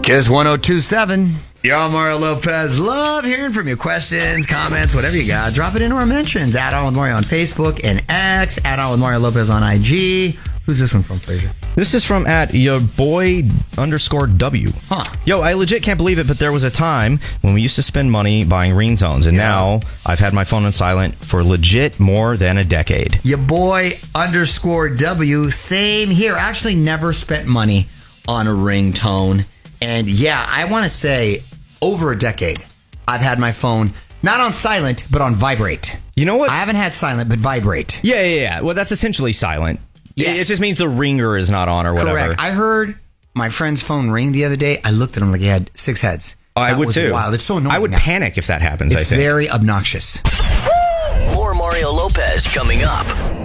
Kiss 102.7. Y'all, Mario Lopez. Love hearing from you. Questions, comments, whatever you got. Drop it into our mentions. Add On With Mario on Facebook and X. Add On With Mario Lopez on IG. Who's this one from, Fraser? This is from @yourboy_W. Huh. Yo, I legit can't believe it, but there was a time when we used to spend money buying ringtones, and now I've had my phone on silent for legit more than a decade. Your boy _W. Same here. I actually never spent money on a ringtone. And yeah, I want to say over a decade, I've had my phone not on silent, but on vibrate. You know what? I haven't had silent, but vibrate. Yeah. Well, that's essentially silent. Yes. It just means the ringer is not on or whatever. Correct. I heard my friend's phone ring the other day. I looked at him like he had 6 heads. I would too. Wild. It's so annoying. I would panic if that happens, It's I think. very obnoxious. More Mario Lopez coming up.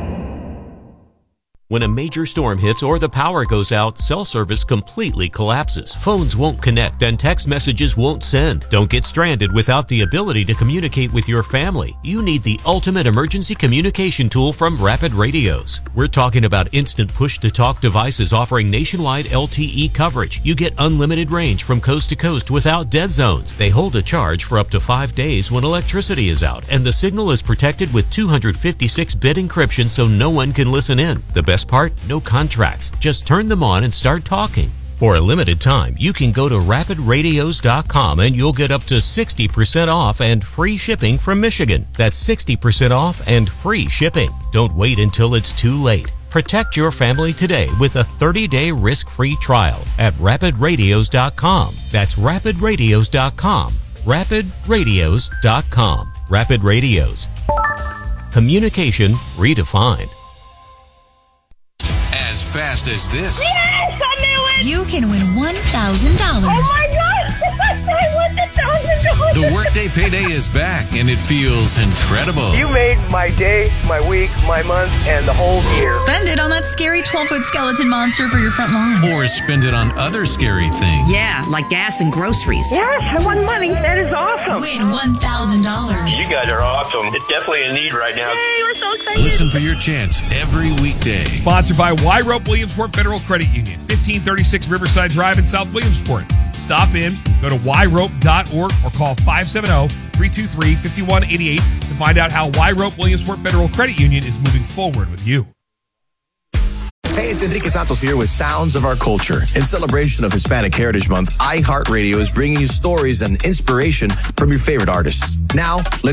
When a major storm hits or the power goes out, cell service completely collapses. Phones won't connect and text messages won't send. Don't get stranded without the ability to communicate with your family. You need the ultimate emergency communication tool from Rapid Radios. We're talking about instant push-to-talk devices offering nationwide LTE coverage. You get unlimited range from coast to coast without dead zones. They hold a charge for up to 5 days when electricity is out, and the signal is protected with 256-bit encryption so no one can listen in. The best part? No contracts. Just turn them on and start talking. For a limited time, you can go to rapidradios.com and you'll get up to 60% off and free shipping from Michigan. That's 60% off and free shipping. Don't wait until it's too late. Protect your family today with a 30-day risk-free trial at rapidradios.com. That's rapidradios.com. rapidradios.com. Rapid Radios. Communication redefined. As fast as this. Yes, I knew it! You can win $1,000. Oh my God! I won $1,000! The Workday Payday is back, and it feels incredible. You made my day, my week, my month, and the whole year. Spend it on that scary 12-foot skeleton monster for your front lawn. Or spend it on other scary things. Yeah, like gas and groceries. Yes, I won money. That is awesome. Win $1,000. You guys are awesome. It's definitely in need right now. Yay, we're so excited. Listen for your chance every weekday. Sponsored by Wyrope Williamsport Federal Credit Union, 1536 Riverside Drive in South Williamsport. Stop in, go to wyrope.org or call 570-323-5188 to find out how Wyrope Williamsport Federal Credit Union is moving forward with you. Hey, it's Enrique Santos here with Sounds of Our Culture. In celebration of Hispanic Heritage Month, iHeartRadio is bringing you stories and inspiration from your favorite artists. Now, let's